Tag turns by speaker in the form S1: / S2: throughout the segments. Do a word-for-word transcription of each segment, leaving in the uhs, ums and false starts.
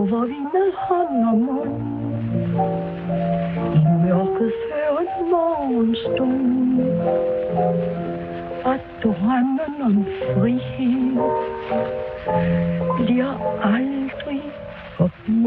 S1: lover vi med hånd og mund. I mørket før en morgenstund. Og drømmen om frihed bliver aldrig forbi.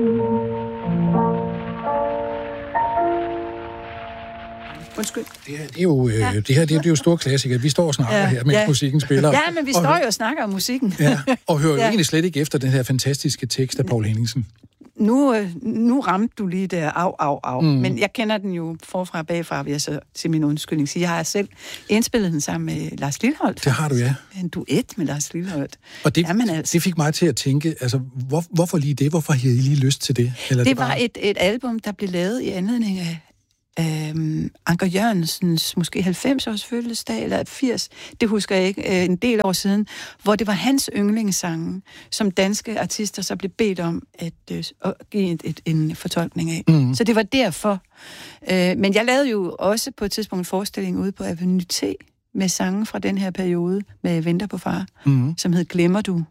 S2: Undskyld.
S3: Det her, det er jo, øh, ja. det her, det er, det er jo store klassikere. Vi står og snakker ja, her, mens ja. musikken spiller.
S2: Ja, men vi står og, jo og snakker om musikken.
S3: Ja, og hører jo
S2: ja.
S3: egentlig slet ikke efter den her fantastiske tekst af Poul Henningsen.
S2: Nu, nu ramte du lige der, af, af, af. Mm. Men jeg kender den jo forfra og bagfra, vil jeg så til min undskyldning sige. Jeg har selv indspillet den sammen med Lars Lilholt.
S3: Det har du, ja.
S2: En duet med Lars Lilholt.
S3: Og det,
S2: Jamen, altså.
S3: det fik mig til at tænke, altså, hvor, hvorfor lige det? Hvorfor havde I lige lyst til det? Eller
S2: det,
S3: det
S2: var
S3: bare...
S2: et, et album, der blev lavet i anledning af Øhm, Anker Jørgensens måske halvfems-års fødselsdag, eller firs, det husker jeg ikke, øh, en del år siden, hvor det var hans yndlingssange, som danske artister så blev bedt om at, øh, at give et, et, en fortolkning af. Mm. Så det var derfor. Øh, men jeg lavede jo også på et tidspunkt en forestilling ude på Avenue T med sange fra den her periode, med Venter på far, mm. som hed Glemmer du,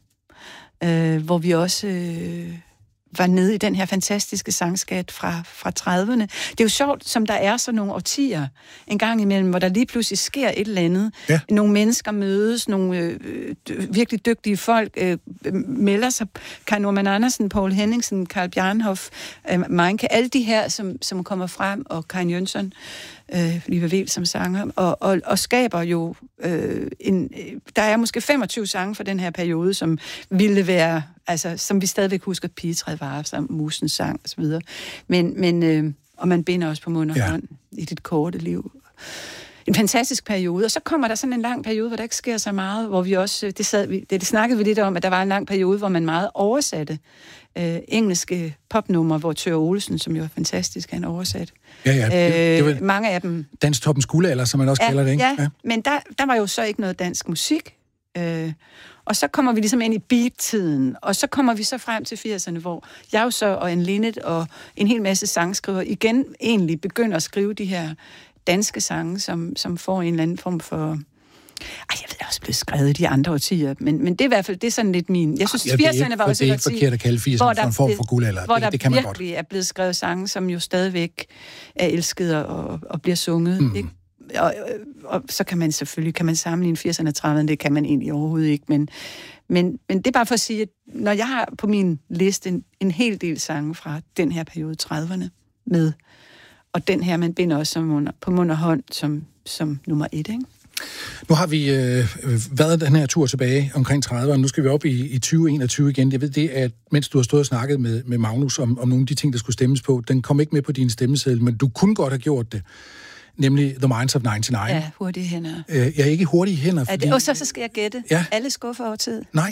S2: øh, hvor vi også... Øh, var nede i den her fantastiske sangskat fra, fra trediverne. Det er jo sjovt, som der er så nogle årtier en gang imellem, hvor der lige pludselig sker et eller andet. Ja. Nogle mennesker mødes, nogle øh, d- virkelig dygtige folk øh, melder sig. Kai Normann Andersen, Poul Henningsen, Carl Bjarnhof, øh, Meinke, alle de her, som, som kommer frem, og Karin Jønsson, øh, Liva Vel som sanger, og, og, og skaber jo øh, en... Der er måske femogtyve sange fra den her periode, som ville være... Altså, som vi stadigvæk husker, Pigetræet var, som Musens sang og så videre. Men, men øh, og man binder også på mund og ja. hånd i dit korte liv. En fantastisk periode. Og så kommer der sådan en lang periode, hvor der ikke sker så meget, hvor vi også, det, sad, det, det snakkede vi lidt om, at der var en lang periode, hvor man meget oversatte øh, engelske popnumre, hvor Thøger Olesen, som jo er fantastisk, han oversat.
S3: Ja, ja. Det,
S2: øh,
S3: det var
S2: mange af dem.
S3: Danstoppens guldalder, som man også
S2: ja,
S3: kalder det, ikke?
S2: Ja, ja. Men der, der var jo så ikke noget dansk musik. Øh, og så kommer vi ligesom ind i beat-tiden, og så kommer vi så frem til firserne, hvor jeg jo så og en Linnet og en hel masse sangskriver igen egentlig begynder at skrive de her danske sange, som, som får en eller anden form for... Ej, jeg ved, det er også blevet skrevet i de andre årtier, men, men det er i hvert fald, det er sådan lidt min... Jeg synes,
S3: ja,
S2: firserne var også
S3: et årti, det er ikke forkert at kalde firserne for en form for guldalder.
S2: Hvor
S3: det,
S2: der
S3: det kan man
S2: virkelig
S3: godt.
S2: er blevet skrevet sange, som jo stadigvæk er elsket og, og bliver sunget, mm. ikke? Og, og så kan man selvfølgelig, kan man sammenligne firserne og trediverne, det kan man egentlig overhovedet ikke, men, men, men det er bare for at sige, at når jeg har på min liste en, en hel del sange fra den her periode, trediverne, med, og den her, man binder også som under, på mund og hånd som, som nummer et, ikke?
S3: Nu har vi øh, været den her tur tilbage omkring trediverne, nu skal vi op i, i tyve enogtyve igen. Jeg ved det, at mens du har stået og snakket med, med Magnus om, om nogle af de ting, der skulle stemmes på, den kom ikke med på din stemmeseddel, men du kunne godt have gjort det. Nemlig The Minds of nioghalvfems.
S2: Ja, hurtige hænder.
S3: Øh, jeg er ikke hurtige hænder, fordi...
S2: Det, og så, så skal jeg gætte.
S3: Ja.
S2: Alle skuffer over tid.
S3: Nej.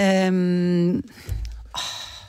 S2: Øhm, oh,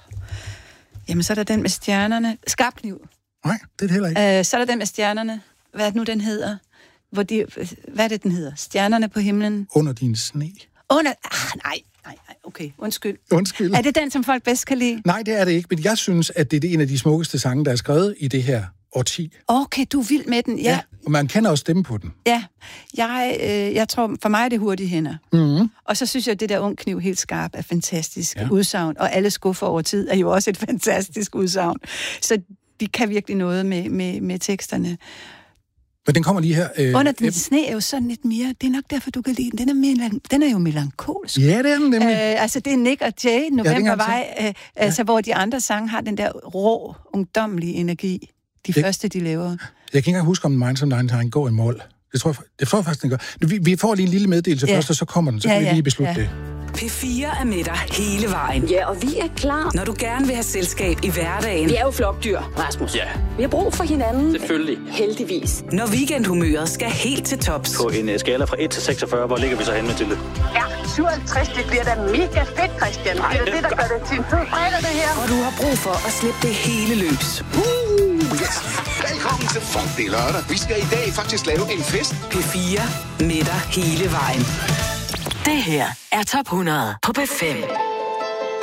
S2: jamen, så er der den med stjernerne. Skarpkniv.
S3: Nej, det er det heller ikke.
S2: Øh, så er der den med stjernerne. Hvad er det nu, den hedder? Hvor de, hvad er det, den hedder? Stjernerne på himlen.
S3: Under din sne.
S2: Under... Ah, nej, nej, nej. Okay, undskyld.
S3: Undskyld.
S2: Er det den, som folk bedst kan lide?
S3: Nej, det er det ikke, men jeg synes, at det er en af de smukkeste sange, der er skrevet i det her årti.
S2: Okay, du er vild med den, ja.
S3: ja og man kan også stemme på den.
S2: Ja, jeg, øh, jeg tror, for mig er det hurtige hænder. Mm-hmm. Og så synes jeg, at det der Ung Kniv helt skarp er fantastisk ja. udsagn, og alle skuffer over tid er jo også et fantastisk udsagn. Så de kan virkelig noget med, med, med teksterne.
S3: Men den kommer lige her.
S2: Øh, Under den sne er jo sådan lidt mere, det er nok derfor, du kan lide den. Den er, mere, den er jo melankolsk.
S3: Ja, det er den nemlig.
S2: Øh, altså, det er Nick og Jay, Novembervej, øh, ja. altså, hvor de andre sange har den der rå, ungdomlige energi. De jeg, første, de laver.
S3: Jeg kan ikke engang huske, om Minds of nioghalvfems går i mål. Det tror jeg, det tror jeg faktisk, den gør. Vi, vi får lige en lille meddelelse ja. først, og så kommer den. Så ja, kan vi lige beslutte ja. det.
S4: P fire er med dig hele vejen.
S5: Ja, og vi er klar.
S4: Når du gerne vil have selskab i hverdagen.
S5: Vi er jo flokdyr, Rasmus.
S6: Ja.
S5: Vi har brug for hinanden.
S6: Selvfølgelig.
S5: Heldigvis.
S4: Når weekendhumøret skal helt til tops.
S6: På en skala fra et til seksogfyrre, hvor ligger vi så henne, Mathilde?
S7: Ja, syvoghalvtreds, det bliver da mega fedt, Christian. Det er det, der gør det til en fed fredag, det her.
S4: Og du har brug for at slippe det hele løs.
S8: Uh, yes. Velkommen til Funk, det er lørdag. Vi skal i dag faktisk lave en fest.
S4: P fire med dig hele vejen.
S9: Det her er Top hundrede på P fem.